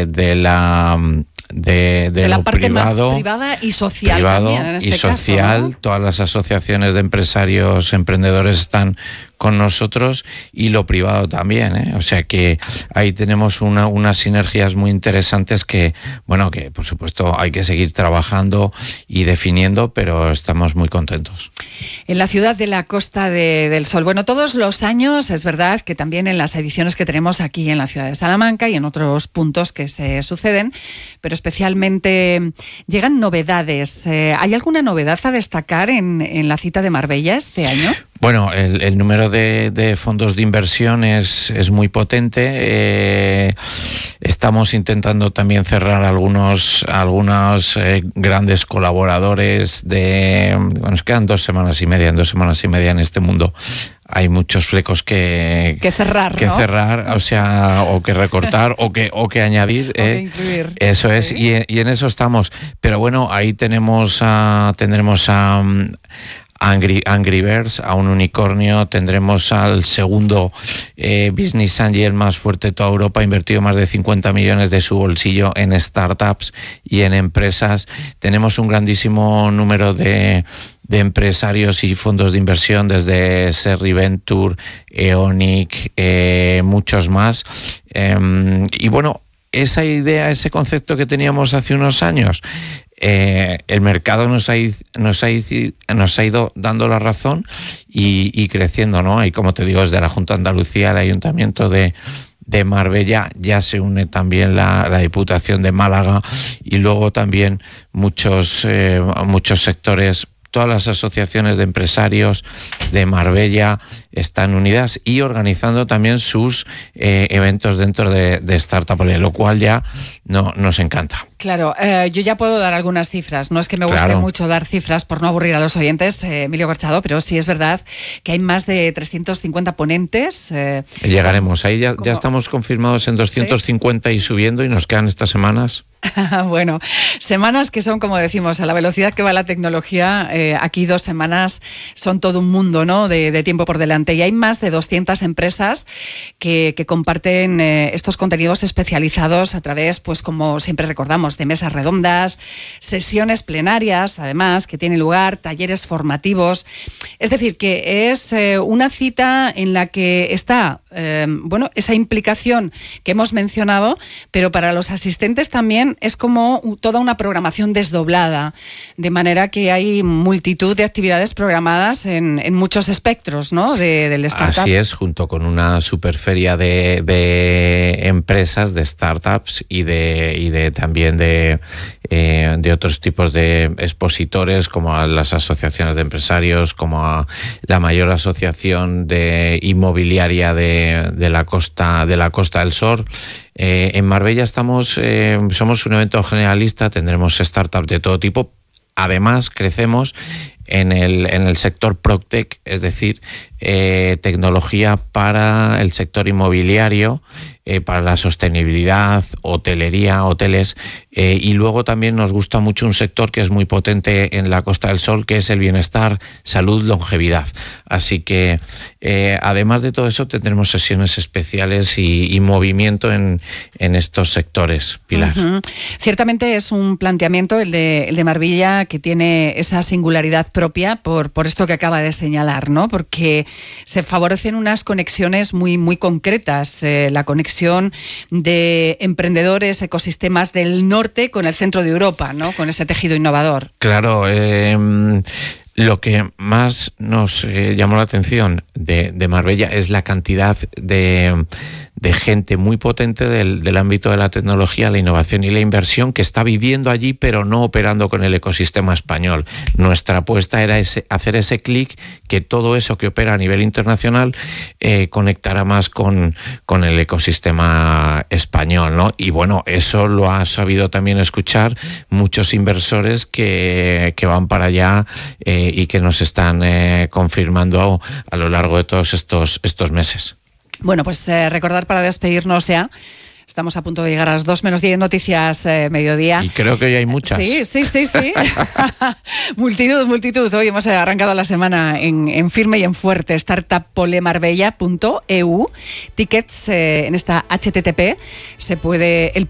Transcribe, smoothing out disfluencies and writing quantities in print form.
de la parte privado, más privada y social también, en este y social, caso, ¿no? Todas las asociaciones de empresarios, emprendedores están con nosotros, y lo privado también, ¿eh? O sea que ahí tenemos unas sinergias muy interesantes que por supuesto hay que seguir trabajando y definiendo, pero estamos muy contentos. En la ciudad de la Costa del Sol. Bueno, todos los años es verdad que también en las ediciones que tenemos aquí en la ciudad de Salamanca y en otros puntos que se suceden, pero especialmente llegan novedades. ¿Hay alguna novedad a destacar en la cita de Marbella este año? Bueno, el número de fondos de inversión es muy potente. Estamos intentando también cerrar algunos grandes colaboradores nos quedan 2 semanas y media. En 2 semanas y media en este mundo hay muchos flecos que cerrar, ¿no? cerrar, o sea, o que recortar o que añadir. O que incluir. Eso sí. Es, y en eso estamos. Pero bueno, ahí tendremos a Angry Birds, a un unicornio, tendremos al segundo Business Angel más fuerte de toda Europa, ha invertido más de 50 millones de su bolsillo en startups y en empresas. Tenemos un grandísimo número de empresarios y fondos de inversión, desde Serri Venture, Eonic, muchos más. Y bueno, esa idea, ese concepto que teníamos hace unos años, el mercado nos ha ido dando la razón y creciendo, ¿no? Y como te digo, desde la Junta de Andalucía, el Ayuntamiento de Marbella, ya se une también la Diputación de Málaga, y luego también muchos sectores. Todas las asociaciones de empresarios de Marbella están unidas y organizando también sus eventos dentro de Startup, lo cual ya nos encanta. Claro, yo ya puedo dar algunas cifras. No es que me guste mucho dar cifras por no aburrir a los oyentes, Emilio Corchado, pero sí es verdad que hay más de 350 ponentes. Llegaremos, ahí ya estamos confirmados en 250, ¿sí? Y subiendo, y nos quedan estas semanas. Bueno, semanas que son, como decimos, a la velocidad que va la tecnología. Aquí 2 semanas son todo un mundo, ¿no? de tiempo por delante. Y hay más de 200 empresas que comparten estos contenidos especializados a través, pues como siempre recordamos, de mesas redondas, sesiones plenarias, además, que tienen lugar, talleres formativos. Es decir, que es una cita en la que está, esa implicación que hemos mencionado, pero para los asistentes también es como toda una programación desdoblada, de manera que hay multitud de actividades programadas en muchos espectros, ¿no? del startup. Así es, junto con una superferia de empresas, de startups y también de otros tipos de expositores, como a las asociaciones de empresarios, como a la mayor asociación de inmobiliaria de la Costa del Sol. En Marbella somos un evento generalista, tendremos startups de todo tipo. Además, crecemos en el sector PropTech, es decir, tecnología para el sector inmobiliario, para la sostenibilidad, hotelería, hoteles, y luego también nos gusta mucho un sector que es muy potente en la Costa del Sol, que es el bienestar, salud, longevidad. Así que, además de todo eso, tendremos sesiones especiales y movimiento en estos sectores, Pilar. Uh-huh. Ciertamente es un planteamiento, el de Marbella, que tiene esa singularidad propia por esto que acaba de señalar, ¿no? Porque se favorecen unas conexiones muy, muy concretas, la conexión de emprendedores, ecosistemas del norte con el centro de Europa, ¿no? Con ese tejido innovador. Claro, lo que más nos llamó la atención de Marbella es la cantidad de gente muy potente del ámbito de la tecnología, la innovación y la inversión, que está viviendo allí pero no operando con el ecosistema español. Nuestra apuesta era hacer ese clic, que todo eso que opera a nivel internacional conectará más con el ecosistema español, ¿no? Y bueno, eso lo ha sabido también escuchar muchos inversores que van para allá y que nos están confirmando a lo largo de todos estos meses. Bueno, pues recordar para despedirnos ya. Estamos a punto de llegar a las 2:10 Noticias Mediodía. Y creo que hoy hay muchas. Sí. multitud. Hoy hemos arrancado la semana en firme y en fuerte. Startuppolemarbella.eu. Tickets en esta HTTP. Se puede...